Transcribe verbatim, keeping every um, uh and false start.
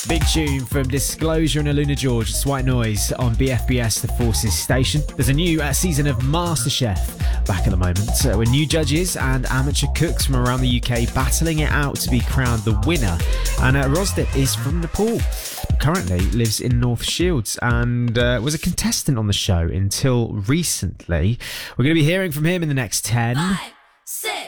Big tune from Disclosure and Aluna George. It's White Noise on B F B S, the Forces station. There's a new uh, season of MasterChef back at the moment, uh, with new judges and amateur cooks from around the U K battling it out to be crowned the winner. And uh, Rosdip is from Nepal, currently lives in North Shields, and uh, was a contestant on the show until recently. We're going to be hearing from him in the next ten. Five, six.